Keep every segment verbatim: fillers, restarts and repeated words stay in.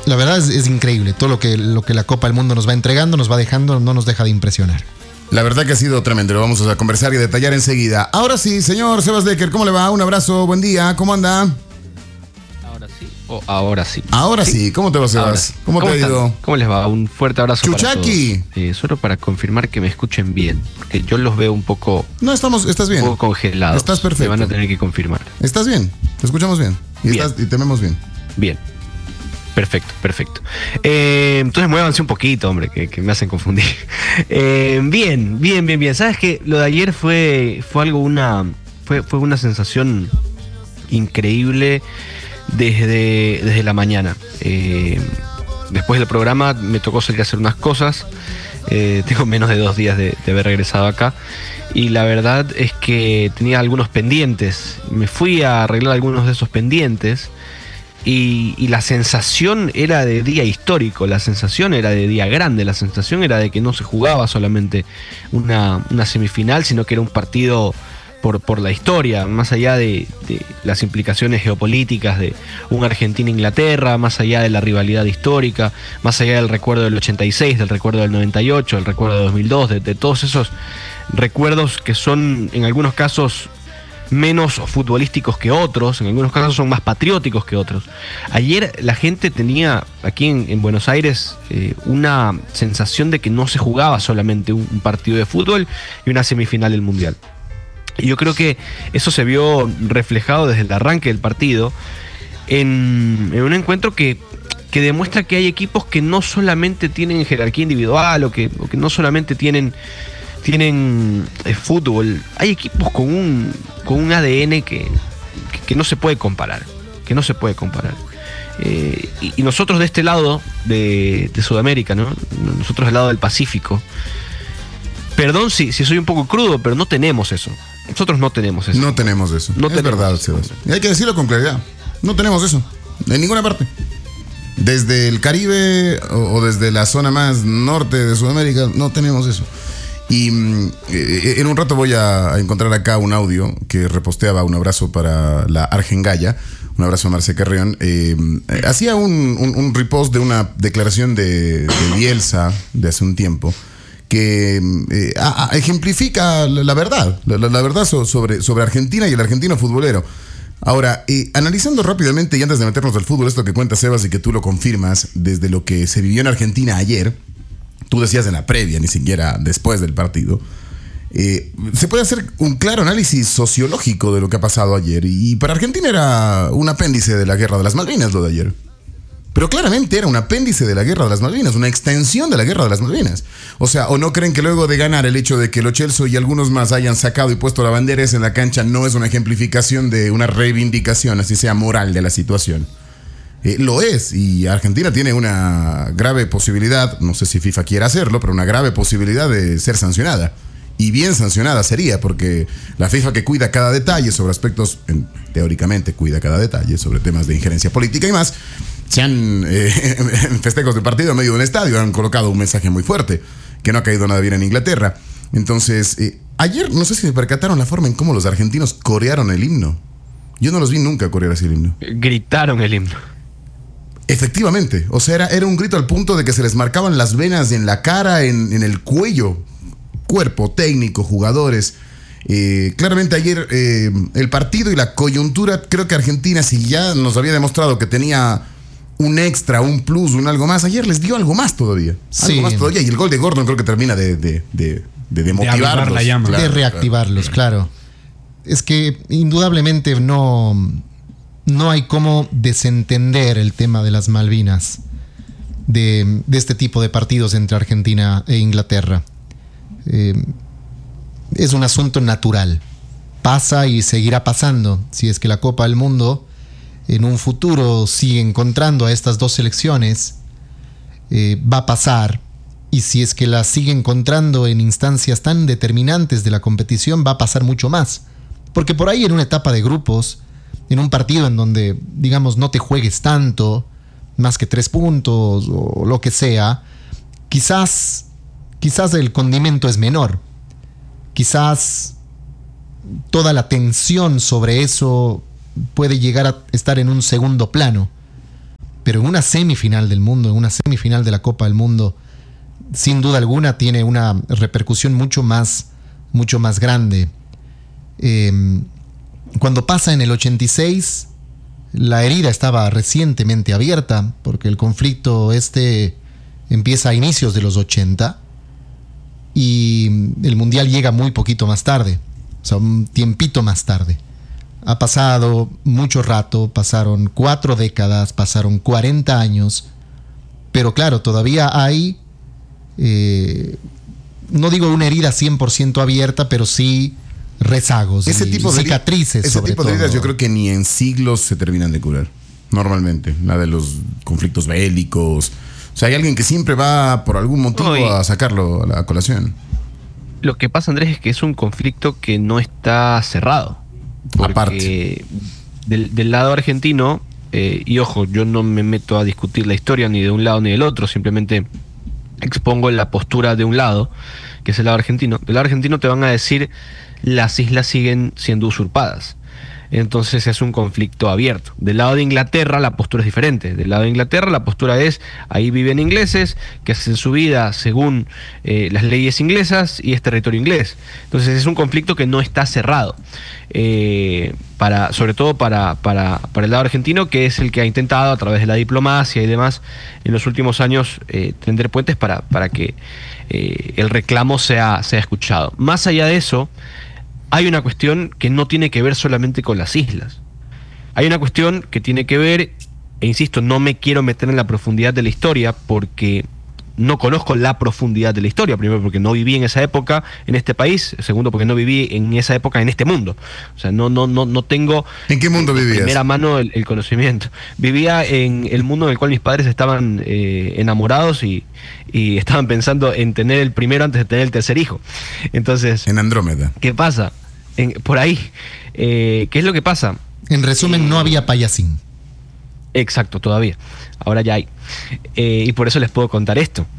La verdad es, es increíble. Todo lo que, lo que la Copa del Mundo nos va entregando, nos va dejando, no nos deja de impresionar. La verdad que ha sido tremendo, lo vamos a conversar y detallar enseguida. Ahora sí, señor Sebas Decker, ¿cómo le va? Un abrazo, buen día, ¿cómo anda? Ahora sí. O ahora sí. Ahora sí, sí. ¿Cómo te va, Sebas? Sí. ¿Cómo, ¿Cómo te ha ido? ¿Cómo les va? Un fuerte abrazo Chuchaki. para todos. Eh, solo para confirmar que me escuchen bien, porque yo los veo un poco... No, estamos, estás bien. Un poco congelados. Estás perfecto. Me van a tener que confirmar. Estás bien, te escuchamos bien. Y, bien. Estás, y te vemos bien. Bien. Perfecto, perfecto. Eh, entonces muévanse un poquito, hombre, que, que me hacen confundir. Eh, bien, bien, bien, bien. ¿Sabes qué? Lo de ayer fue, fue algo, una, fue, fue una sensación increíble desde, desde la mañana. Eh, después del programa me tocó salir a hacer unas cosas. Eh, tengo menos de dos días de, de haber regresado acá. Y la verdad es que tenía algunos pendientes. Me fui a arreglar algunos de esos pendientes. Y, y la sensación era de día histórico, la sensación era de día grande, la sensación era de que no se jugaba solamente una, una semifinal, sino que era un partido por, por la historia, más allá de, de las implicaciones geopolíticas de un Argentina-Inglaterra, más allá de la rivalidad histórica, más allá del recuerdo del ochenta y seis, del recuerdo del noventa y ocho, del recuerdo de dos mil dos, de, de todos esos recuerdos que son en algunos casos menos futbolísticos que otros, en algunos casos son más patrióticos que otros. Ayer la gente tenía aquí en, en Buenos Aires eh, una sensación de que no se jugaba solamente un, un partido de fútbol y una semifinal del Mundial. Y yo creo que eso se vio reflejado desde el arranque del partido en, en un encuentro que, que demuestra que hay equipos que no solamente tienen jerarquía individual o que, o que no solamente tienen tienen eh, fútbol, hay equipos con un, con un A D N que, que, que no se puede comparar, que no se puede comparar. Eh, y, y nosotros de este lado de, de Sudamérica, ¿no? Nosotros del lado del Pacífico, perdón si, si soy un poco crudo, pero no tenemos eso. Nosotros no tenemos eso. No tenemos eso. No es tenemos verdad, eso. Sebas. Y hay que decirlo con claridad. No tenemos eso. En ninguna parte. Desde el Caribe o, o desde la zona más norte de Sudamérica, no tenemos eso. Y eh, en un rato voy a, a encontrar acá un audio que reposteaba. Un abrazo para la Argengaya, un abrazo a Marce Carrión. Eh, eh, hacía un, un, un repost de una declaración de, de Bielsa de hace un tiempo que eh, a, a, ejemplifica la, la verdad, la, la verdad so, sobre, sobre Argentina y el argentino futbolero. Ahora, eh, analizando rápidamente y antes de meternos al fútbol, esto que cuenta Sebas y que tú lo confirmas desde lo que se vivió en Argentina ayer. Tú decías en la previa, ni siquiera después del partido. Eh, se puede hacer un claro análisis sociológico de lo que ha pasado ayer. Y para Argentina era un apéndice de la Guerra de las Malvinas lo de ayer. Pero claramente era un apéndice de la Guerra de las Malvinas, una extensión de la Guerra de las Malvinas. O sea, ¿o no creen que luego de ganar el hecho de que Lo Celso y algunos más hayan sacado y puesto la bandera esa en la cancha no es una ejemplificación de una reivindicación, así sea moral, de la situación? Eh, lo es, y Argentina tiene una grave posibilidad, no sé si FIFA quiere hacerlo, pero una grave posibilidad de ser sancionada. Y bien sancionada sería, porque la FIFA, que cuida cada detalle sobre aspectos, en, teóricamente cuida cada detalle sobre temas de injerencia política y más, se han, eh, en festejos de partido en medio de un estadio, han colocado un mensaje muy fuerte, que no ha caído nada bien en Inglaterra. Entonces, eh, ayer no sé si se percataron la forma en cómo los argentinos corearon el himno. Yo no los vi nunca corear así el himno. Gritaron el himno. Efectivamente, o sea, era, era un grito al punto de que se les marcaban las venas en la cara, en, en el cuello. Cuerpo técnico, jugadores. Eh, claramente ayer eh, el partido y la coyuntura, creo que Argentina, si ya nos había demostrado que tenía un extra, un plus, un algo más, ayer les dio algo más todavía. Sí. Algo más todavía. Y el gol de Gordon creo que termina de, de, de, de, de motivarlos. De la llama. Claro, de reactivarlos, claro. claro. Es que indudablemente no... No hay cómo desentender el tema de las Malvinas, de, de este tipo de partidos entre Argentina e Inglaterra. Eh, es un asunto natural. Pasa y seguirá pasando. Si es que la Copa del Mundo en un futuro sigue encontrando a estas dos selecciones, eh, va a pasar. Y si es que las sigue encontrando en instancias tan determinantes de la competición, va a pasar mucho más. Porque por ahí en una etapa de grupos, en un partido en donde, digamos, no te juegues tanto, más que tres puntos o lo que sea, quizás, quizás el condimento es menor. Quizás toda la tensión sobre eso puede llegar a estar en un segundo plano. pero en una semifinal del mundo, en una semifinal de la Copa del Mundo, sin duda alguna tiene una repercusión mucho más, mucho más grande. Eh, cuando pasa en el ochenta y seis, la herida estaba recientemente abierta, porque el conflicto este empieza a inicios de los ochenta y el Mundial llega muy poquito más tarde, o sea, un tiempito más tarde. Ha pasado mucho rato, pasaron cuatro décadas, pasaron cuarenta años, pero claro, todavía hay, eh, no digo una herida cien por ciento abierta, pero sí rezagos, ese y tipo de cicatrices. Ese sobre tipo de todo. heridas yo creo que ni en siglos se terminan de curar, normalmente. La de los conflictos bélicos. O sea, hay alguien que siempre va por algún motivo Uy. a sacarlo a la colación. Lo que pasa, Andrés, es que es un conflicto que no está cerrado. Porque Aparte. Del, del lado argentino, eh, y ojo, yo no me meto a discutir la historia ni de un lado ni del otro, simplemente expongo la postura de un lado, que es el lado argentino. Del lado argentino te van a decir las islas siguen siendo usurpadas. Entonces es un conflicto abierto. Del lado de Inglaterra la postura es diferente. Del lado de Inglaterra la postura es, ahí viven ingleses que hacen su vida según eh, las leyes inglesas y es territorio inglés. Entonces es un conflicto que no está cerrado. Eh, para, sobre todo para, para, para el lado argentino, que es el que ha intentado a través de la diplomacia y demás en los últimos años eh, tender puentes para, para que eh, el reclamo sea, sea escuchado. Más allá de eso, hay una cuestión que no tiene que ver solamente con las islas. Hay una cuestión que tiene que ver, e insisto, no me quiero meter en la profundidad de la historia porque no conozco la profundidad de la historia. Primero porque no viví en esa época en este país. Segundo porque no viví en esa época en este mundo. O sea, no, no, no, no tengo ¿En qué mundo de vivías? primera mano el, el conocimiento. Vivía en el mundo en el cual mis padres estaban eh, enamorados y, y estaban pensando en tener el primero antes de tener el tercer hijo. Entonces, En Andrómeda. ¿qué pasa? En, por ahí, eh, ¿qué es lo que pasa? En resumen, no había payasín. Exacto, todavía. Ahora ya hay. Eh, y por eso les puedo contar esto.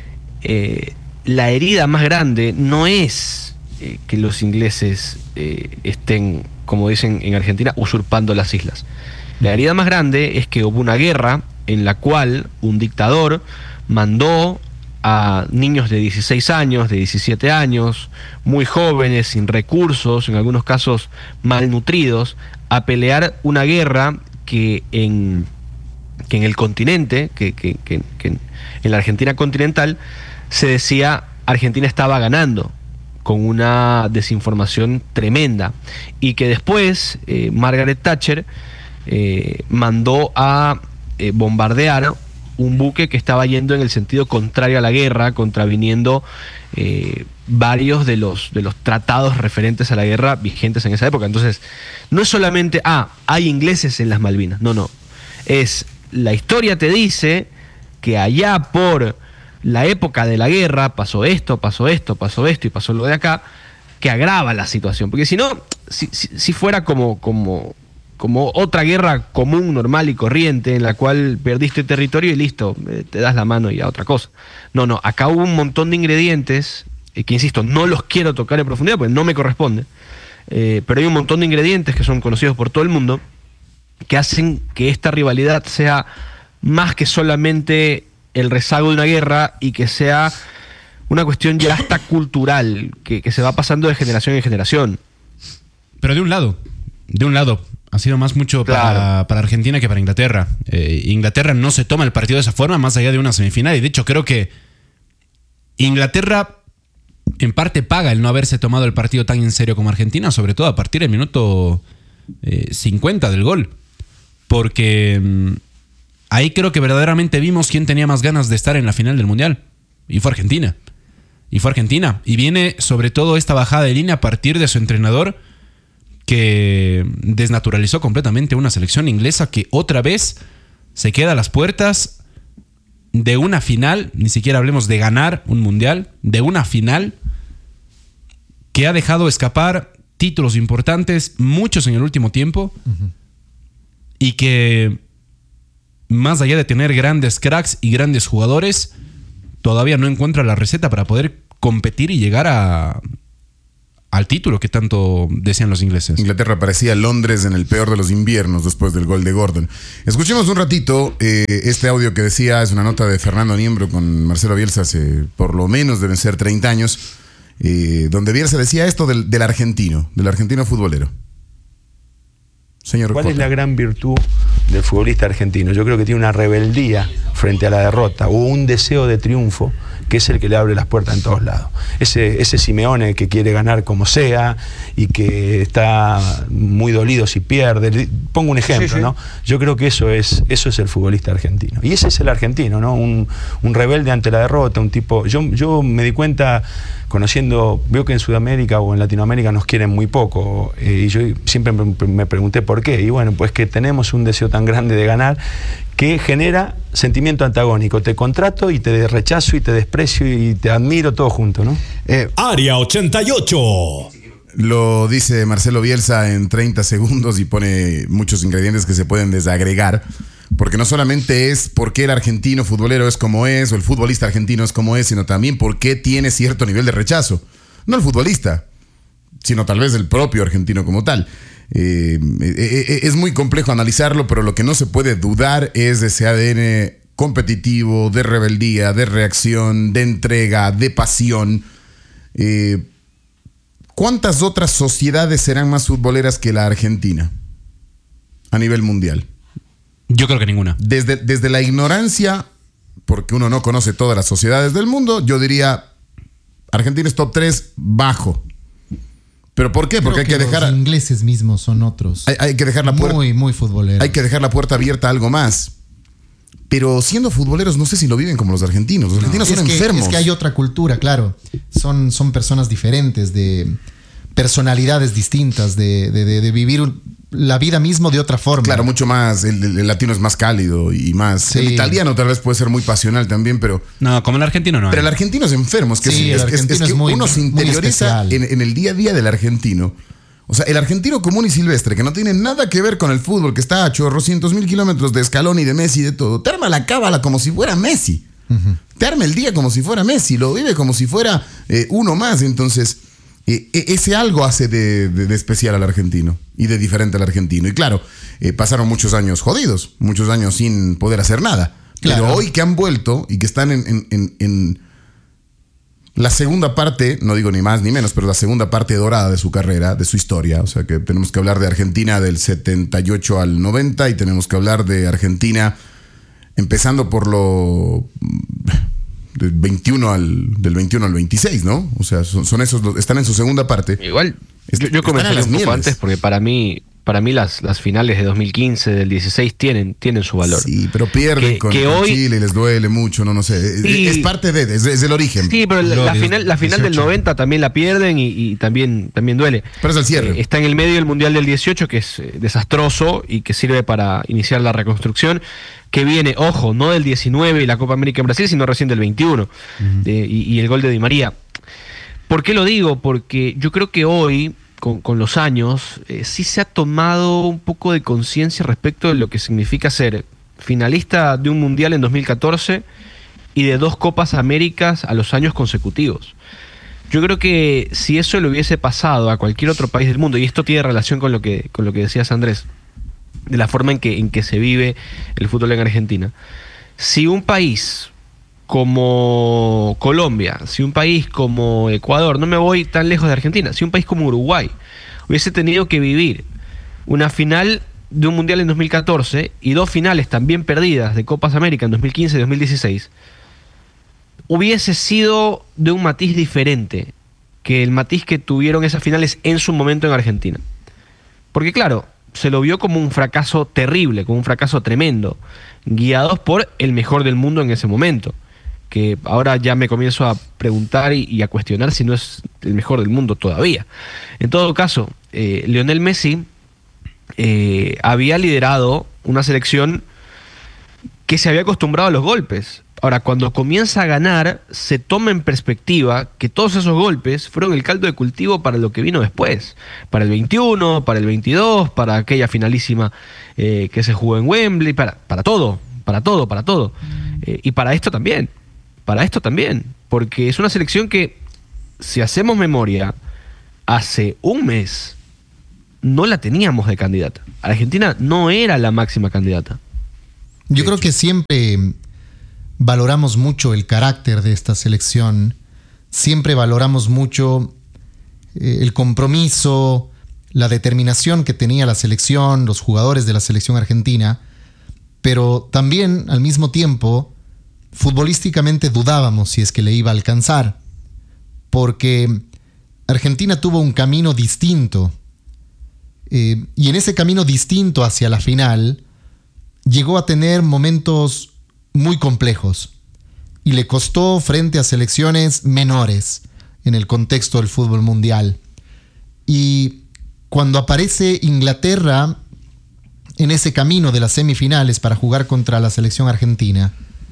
Eh, la herida más grande no es eh, que los ingleses eh, estén, como dicen en Argentina, usurpando las islas. La herida más grande es que hubo una guerra en la cual un dictador mandó a niños de dieciséis años, de diecisiete años, muy jóvenes, sin recursos, en algunos casos malnutridos, a pelear una guerra que en, que en el continente, que, que, que, que en la Argentina continental, se decía Argentina estaba ganando, con una desinformación tremenda, y que después eh, Margaret Thatcher eh, mandó a eh, bombardear un buque que estaba yendo en el sentido contrario a la guerra, contraviniendo eh, varios de los, de los tratados referentes a la guerra vigentes en esa época. Entonces, no es solamente, ah, hay ingleses en las Malvinas. No, no. Es, la historia te dice que allá por la época de la guerra pasó esto, pasó esto, pasó esto y pasó lo de acá, que agrava la situación. Porque si no, si, si, si fuera como... como como otra guerra común, normal y corriente, en la cual perdiste territorio y listo, eh, te das la mano y a otra cosa. No, no, acá hubo un montón de ingredientes, eh, que insisto, no los quiero tocar en profundidad porque no me corresponde, eh, pero hay un montón de ingredientes que son conocidos por todo el mundo, que hacen que esta rivalidad sea más que solamente el rezago de una guerra y que sea una cuestión ya hasta cultural, que, que se va pasando de generación en generación. Pero de un lado, de un lado, ha sido más mucho para, Claro. para Argentina que para Inglaterra. Eh, Inglaterra no se toma el partido de esa forma, más allá de una semifinal. Y de hecho, creo que Inglaterra en parte paga el no haberse tomado el partido tan en serio como Argentina, sobre todo a partir del minuto eh, cincuenta del gol. Porque mm, ahí creo que verdaderamente vimos quién tenía más ganas de estar en la final del Mundial. Y fue Argentina. Y fue Argentina. Y viene sobre todo esta bajada de línea a partir de su entrenador, que desnaturalizó completamente una selección inglesa que otra vez se queda a las puertas de una final, ni siquiera hablemos de ganar un mundial, de una final que ha dejado escapar títulos importantes, muchos en el último tiempo, uh-huh. y que más allá de tener grandes cracks y grandes jugadores, todavía no encuentra la receta para poder competir y llegar a al título que tanto desean los ingleses. Inglaterra parecía Londres en el peor de los inviernos después del gol de Gordon. Escuchemos un ratito eh, este audio que decía, es una nota de Fernando Niembro con Marcelo Bielsa hace por lo menos deben ser treinta años, eh, donde Bielsa decía esto del, del argentino, del argentino futbolero. Señor ¿Cuál Cota. es la gran virtud del futbolista argentino? Yo creo que tiene una rebeldía frente a la derrota o un deseo de triunfo que es el que le abre las puertas en todos lados. Ese, ese Simeone que quiere ganar como sea y que está muy dolido si pierde. Pongo un ejemplo, sí, sí. ¿no? Yo creo que eso es, eso es el futbolista argentino. Y ese es el argentino, ¿no? Un, un rebelde ante la derrota, un tipo... Yo, yo me di cuenta... Conociendo, veo que en Sudamérica o en Latinoamérica nos quieren muy poco, eh, y yo siempre me, me pregunté por qué, y bueno, pues que tenemos un deseo tan grande de ganar que genera sentimiento antagónico, te contrato y te rechazo y te desprecio y te admiro todo junto, ¿no? Eh, Área ochenta y ocho. Lo dice Marcelo Bielsa en treinta segundos y pone muchos ingredientes que se pueden desagregar. Porque no solamente es por qué el argentino futbolero es como es, o el futbolista argentino es como es, sino también por qué tiene cierto nivel de rechazo. No el futbolista, sino tal vez el propio argentino como tal. Eh, eh, es muy complejo analizarlo, pero lo que no se puede dudar es de ese A D N competitivo, de rebeldía, de reacción, de entrega, de pasión. Eh, ¿Cuántas otras sociedades serán más futboleras que la Argentina a nivel mundial? Yo creo que ninguna. Desde, desde la ignorancia, porque uno no conoce todas las sociedades del mundo, yo diría, Argentina es top tres bajo. ¿Pero por qué? Porque Creo hay que, que dejar... Los ingleses mismos son otros. Hay, hay que dejar la puerta... Muy, muy futboleros. Hay que dejar la puerta abierta a algo más. Pero siendo futboleros, no sé si lo viven como los argentinos. Los argentinos es son que, enfermos. Es que hay otra cultura, claro. Son, son personas diferentes, de personalidades distintas, de, de, de, de vivir la vida mismo de otra forma. Claro, mucho más. El, el, el latino es más cálido y más. Sí. El italiano tal vez puede ser muy pasional también, pero. No, como el argentino no. Pero hay. el argentino es enfermo. Es que, Sí, es, el es- es argentino que es muy- uno se muy interioriza especial. en, en el día a día del argentino. O sea, el argentino común y silvestre, que no tiene nada que ver con el fútbol, que está a chorrocientos mil kilómetros de Scaloni, de Messi, de todo. Te arma la cábala como si fuera Messi. Uh-huh. Te arma el día como si fuera Messi. Lo vive como si fuera eh, uno más. Entonces, eh, ese algo hace de, de, de especial al argentino y de diferente al argentino. Y claro, eh, pasaron muchos años jodidos, muchos años sin poder hacer nada. Claro. Pero hoy que han vuelto y que están en, en, en, en la segunda parte, no digo ni más ni menos, pero la segunda parte dorada de su carrera, de su historia. O sea que tenemos que hablar de Argentina del setenta y ocho al noventa y tenemos que hablar de Argentina empezando por lo del veintiuno al, del veintiuno al veintiséis, ¿no? O sea, son, son esos, los- están en su segunda parte. Igual, Est- yo, yo están a comenzaría las un poco mieles. antes porque para mí, para mí las, las finales de dos mil quince, del dieciséis tienen, tienen su valor. Sí, pero pierden Que- con, que con hoy- Chile y les duele mucho, no, no sé. Sí. Es parte de, es, es el origen. Sí, pero la, la Gloria, final, la final del dieciocho. noventa también la pierden y, y también, también duele. Pero es el cierre. Eh, está en el medio del Mundial del dieciocho, que es eh, desastroso y que sirve para iniciar la reconstrucción, que viene, ojo, no del diecinueve y la Copa América en Brasil, sino recién del veintiuno. De- y, y el gol de Di María. ¿Por qué lo digo? Porque yo creo que hoy, con, con los años, eh, sí se ha tomado un poco de conciencia respecto de lo que significa ser finalista de un Mundial en dos mil catorce y de dos Copas Américas a los años consecutivos. Yo creo que si eso le hubiese pasado a cualquier otro país del mundo, y esto tiene relación con lo que, con lo que decías, Andrés, de la forma en que, en que se vive el fútbol en Argentina, si un país como Colombia, si un país como Ecuador, no me voy tan lejos de Argentina, si un país como Uruguay hubiese tenido que vivir una final de un Mundial en dos mil catorce y dos finales también perdidas de Copas América en dos mil quince y dos mil dieciséis, hubiese sido de un matiz diferente que el matiz que tuvieron esas finales en su momento en Argentina. Porque claro, se lo vio como un fracaso terrible, como un fracaso tremendo, guiados por el mejor del mundo en ese momento, que ahora ya me comienzo a preguntar y, y a cuestionar si no es el mejor del mundo todavía. En todo caso, eh, Lionel Messi eh, había liderado una selección que se había acostumbrado a los golpes. Ahora, cuando comienza a ganar, se toma en perspectiva que todos esos golpes fueron el caldo de cultivo para lo que vino después. Para el veintiuno, para el veintidós, para aquella finalísima eh, que se jugó en Wembley, para, para todo, para todo, para todo. Eh, y para esto también, para esto también. Porque es una selección que, si hacemos memoria, hace un mes no la teníamos de candidata. Argentina no era la máxima candidata. Yo creo que siempre valoramos mucho el carácter de esta selección, siempre valoramos mucho eh, el compromiso, la determinación que tenía la selección, los jugadores de la selección argentina, pero también al mismo tiempo futbolísticamente dudábamos si es que le iba a alcanzar, porque Argentina tuvo un camino distinto, eh, y en ese camino distinto hacia la final llegó a tener momentos muy complejos y le costó frente a selecciones menores en el contexto del fútbol mundial. Y cuando aparece Inglaterra en ese camino de las semifinales para jugar contra la selección argentina,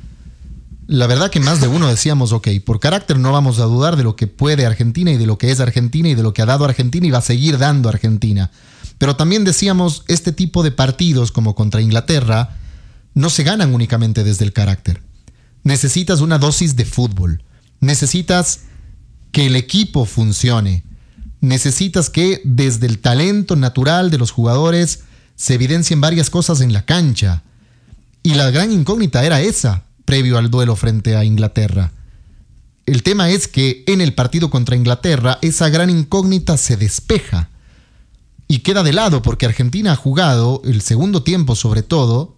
la verdad que más de uno decíamos, ok, por carácter no vamos a dudar de lo que puede Argentina y de lo que es Argentina y de lo que ha dado Argentina y va a seguir dando Argentina. Pero también decíamos, este tipo de partidos como contra Inglaterra no se ganan únicamente desde el carácter. Necesitas una dosis de fútbol. Necesitas que el equipo funcione. Necesitas que desde el talento natural de los jugadores se evidencien varias cosas en la cancha. Y la gran incógnita era esa, previo al duelo frente a Inglaterra. El tema es que en el partido contra Inglaterra esa gran incógnita se despeja y queda de lado, porque Argentina ha jugado el segundo tiempo, sobre todo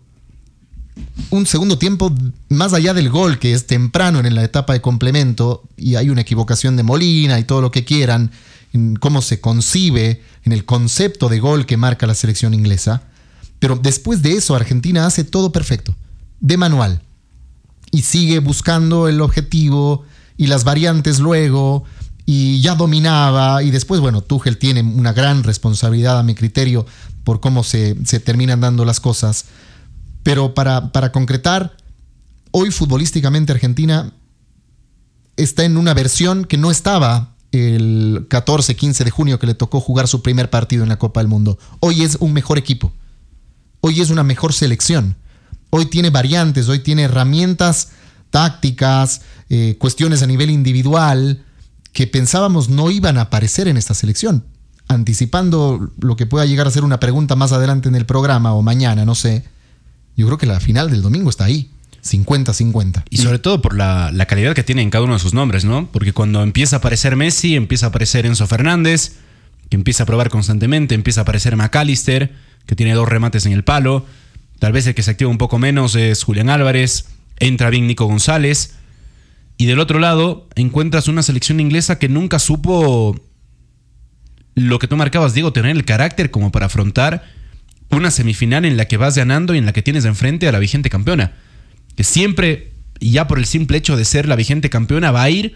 un segundo tiempo más allá del gol, que es temprano en la etapa de complemento, y hay una equivocación de Molina y todo lo que quieran en cómo se concibe, en el concepto de gol que marca la selección inglesa. Pero después de eso Argentina hace todo perfecto, de manual, y sigue buscando el objetivo y las variantes luego, y ya dominaba. Y después, bueno, Tuchel tiene una gran responsabilidad a mi criterio por cómo se, se terminan dando las cosas. Pero para, para concretar, hoy futbolísticamente Argentina está en una versión que no estaba el catorce, quince de junio, que le tocó jugar su primer partido en la Copa del Mundo. Hoy es un mejor equipo. Hoy es una mejor selección. Hoy tiene variantes, hoy tiene herramientas tácticas, eh, cuestiones a nivel individual que pensábamos no iban a aparecer en esta selección. Anticipando lo que pueda llegar a ser una pregunta más adelante en el programa o mañana, no sé. Yo creo que la final del domingo está ahí, cincuenta cincuenta. Y sobre todo por la, la calidad que tiene en cada uno de sus nombres, ¿no? Porque cuando empieza a aparecer Messi, empieza a aparecer Enzo Fernández, que empieza a probar constantemente, empieza a aparecer McAllister, que tiene dos remates en el palo. Tal vez el que se activa un poco menos es Julián Álvarez, entra bien Nico González. Y del otro lado encuentras una selección inglesa que nunca supo lo que tú marcabas, Diego, tener el carácter como para afrontar una semifinal en la que vas ganando y en la que tienes de enfrente a la vigente campeona. Que siempre, ya por el simple hecho de ser la vigente campeona, va a ir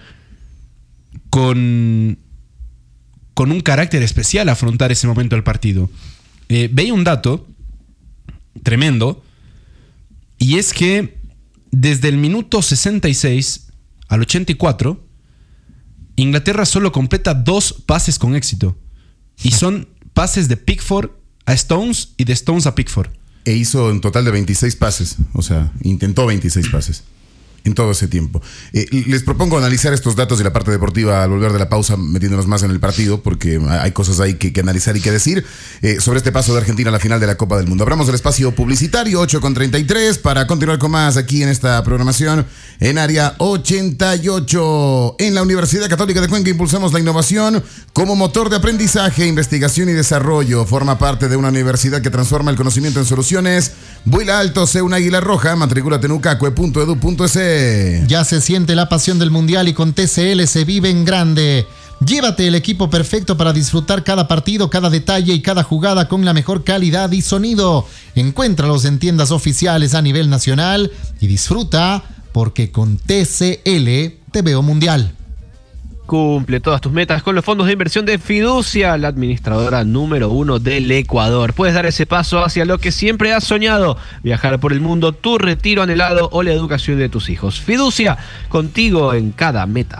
con, con un carácter especial a afrontar ese momento del partido. Eh, veía un dato tremendo, y es que desde el minuto sesenta y seis al ochenta y cuatro, Inglaterra solo completa dos pases con éxito. Y son pases de Pickford a Stones y de Stones a Pickford. E hizo un total de veintiséis pases. O sea, intentó veintiséis pases en todo ese tiempo. Eh, les propongo analizar estos datos de la parte deportiva al volver de la pausa, metiéndonos más en el partido, porque hay cosas ahí que, que analizar y que decir eh, sobre este paso de Argentina a la final de la Copa del Mundo. Abramos el espacio publicitario, ocho con treinta y tres, para continuar con más aquí en esta programación en Área ochenta y ocho. En la Universidad Católica de Cuenca impulsamos la innovación como motor de aprendizaje, investigación y desarrollo. Forma parte de una universidad que transforma el conocimiento en soluciones. Vuela alto, sé una águila roja. Matricúlate en ucacue punto edu punto es. Ya se siente la pasión del mundial y con T C L se vive en grande. Llévate el equipo perfecto para disfrutar cada partido, cada detalle y cada jugada con la mejor calidad y sonido. Encuéntralos en tiendas oficiales a nivel nacional y disfruta, porque con T C L te veo mundial. Cumple todas tus metas con los fondos de inversión de Fiducia, la administradora número uno del Ecuador. Puedes dar ese paso hacia lo que siempre has soñado: viajar por el mundo, tu retiro anhelado o la educación de tus hijos. Fiducia, contigo en cada meta.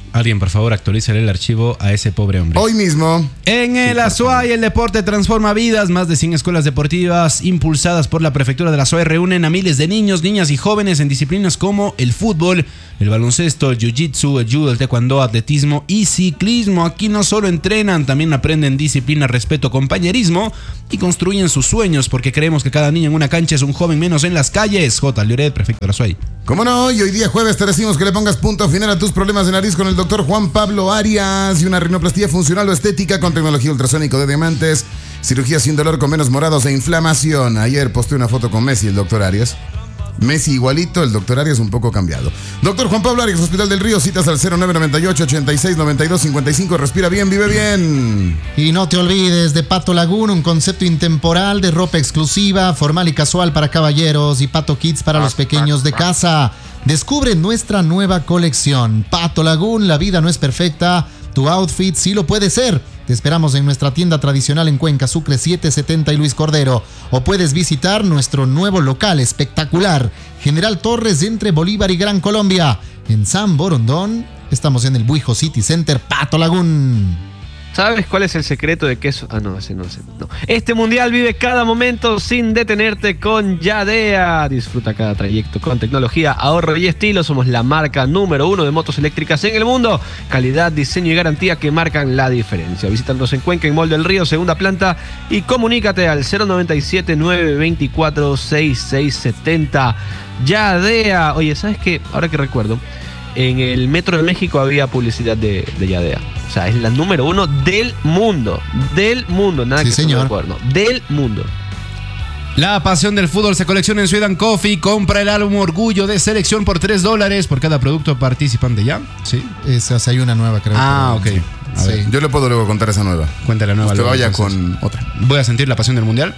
Alguien, por favor, actualícele el archivo a ese pobre hombre. Hoy mismo. En el Azuay, el deporte transforma vidas. Más de cien escuelas deportivas impulsadas por la prefectura del Azuay reúnen a miles de niños, niñas y jóvenes en disciplinas como el fútbol, el baloncesto, el jiu-jitsu, el judo, el taekwondo, atletismo y ciclismo. Aquí no solo entrenan, también aprenden disciplina, respeto, compañerismo y construyen sus sueños, porque creemos que cada niño en una cancha es un joven menos en las calles. J. Lloret, prefecto del Azuay. ¿Cómo no? Y hoy día jueves te decimos que le pongas punto final a tus problemas de nariz con el doctor Juan Pablo Arias y una rinoplastía funcional o estética con tecnología ultrasónico de diamantes, cirugía sin dolor con menos morados e inflamación. Ayer posté una foto con Messi y el doctor Arias. Messi igualito, el doctor Arias un poco cambiado. Doctor Juan Pablo Arias, Hospital del Río, citas al cero nueve nueve ocho, ochenta y seis, noventa y dos, cincuenta y cinco. Respira bien, vive bien. Y no te olvides de Pato Lagoon, un concepto intemporal de ropa exclusiva, formal y casual para caballeros y Pato Kids para los pequeños de casa. Descubre nuestra nueva colección. Pato Lagoon, la vida no es perfecta, tu outfit sí lo puede ser. Te esperamos en nuestra tienda tradicional en Cuenca, Sucre setecientos setenta y Luis Cordero. O puedes visitar nuestro nuevo local espectacular, General Torres, entre Bolívar y Gran Colombia. En San Borondón, estamos en el Buijo City Center, Pato Lagoon. ¿Sabes cuál es el secreto de que eso? Ah, no, ese no, ese no. Este mundial vive cada momento sin detenerte con Yadea. Disfruta cada trayecto con tecnología, ahorro y estilo. Somos la marca número uno de motos eléctricas en el mundo. Calidad, diseño y garantía que marcan la diferencia. Visítanos en Cuenca, en Mall del Río, segunda planta, y comunícate al cero noventa y siete, nueve veinticuatro, sesenta y seis setenta. Yadea. Oye, ¿sabes qué? Ahora que recuerdo, en el Metro de México había publicidad de, de Yadea. O sea, es la número uno del mundo. Del mundo. Nada Sí, que señor. de acuerdo. Del mundo. La pasión del fútbol se colecciona en Sweden Coffee. Compra el álbum Orgullo de Selección por tres dólares por cada producto participante. ¿Ya? Sí. Esa, o sea, hay una nueva, creo. Ah, pero- ok. A Sí. ver, Yo le puedo luego contar esa nueva. cuéntale la nueva. Usted luego, vaya entonces. con otra. Voy a sentir la pasión del mundial.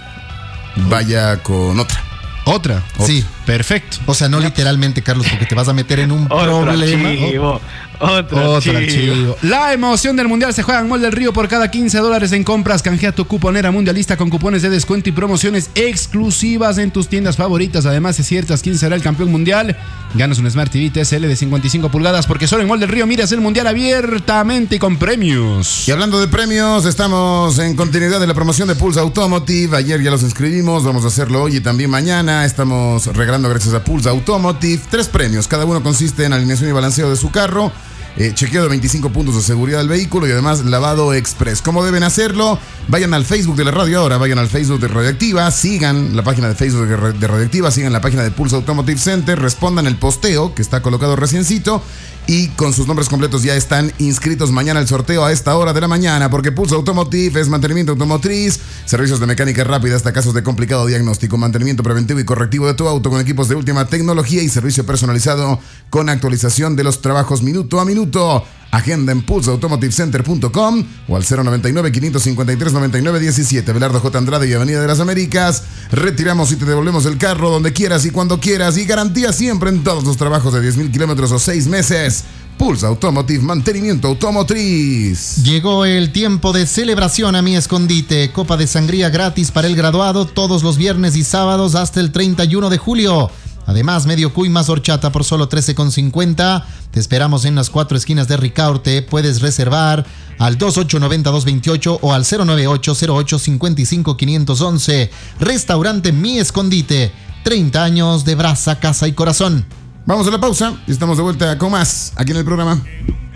Vaya con otra. Otra. Sí. Perfecto. O sea, no literalmente, Carlos, porque te vas a meter en un Otro problema. archivo. Otro, Otro archivo. archivo. La emoción del mundial se juega en Mall del Río. Por cada quince dólares en compras, canjea tu cuponera mundialista con cupones de descuento y promociones exclusivas en tus tiendas favoritas. Además, si aciertas quién será el campeón mundial, ganas un Smart T V T S L de cincuenta y cinco pulgadas, porque solo en Mall del Río miras el mundial abiertamente y con premios. Y hablando de premios, estamos en continuidad de la promoción de Pulse Automotive. Ayer ya los inscribimos, vamos a hacerlo hoy y también mañana. Estamos regalando, gracias a Pulse Automotive, tres premios. Cada uno consiste en alineación y balanceo de su carro, eh, chequeo de veinticinco puntos de seguridad del vehículo y además lavado express. ¿Cómo deben hacerlo? Vayan al Facebook de la radio ahora, vayan al Facebook de Radioactiva, sigan la página de Facebook de Ra- de Radioactiva, sigan la página de Pulse Automotive Center, respondan el posteo que está colocado reciencito y con sus nombres completos ya están inscritos mañana al sorteo a esta hora de la mañana, porque Pulse Automotive es mantenimiento automotriz, servicios de mecánica rápida hasta casos de complicado diagnóstico, mantenimiento preventivo y correctivo de tu auto con equipos de última tecnología y servicio personalizado con actualización de los trabajos minuto a minuto. Agenda en pulse automotive center punto com o al cero noventa y nueve, quinientos cincuenta y tres, noventa y nueve diecisiete. Belardo J. Andrade y Avenida de las Américas. Retiramos y te devolvemos el carro donde quieras y cuando quieras. Y garantía siempre en todos los trabajos de diez mil kilómetros o seis meses. Pulse Automotive, mantenimiento automotriz. Llegó el tiempo de celebración a mi escondite. Copa de sangría gratis para el graduado todos los viernes y sábados hasta el treinta y uno de julio. Además, medio cuy más horchata por solo trece con cincuenta. Te esperamos en las cuatro esquinas de Ricaurte. Puedes reservar al dos ocho nueve cero, dos dos ocho o al cero nueve ocho, cero ocho, cinco cinco, cinco once. Restaurante Mi Escondite. treinta años de brasa, casa y corazón. Vamos a la pausa y estamos de vuelta con más aquí en el programa.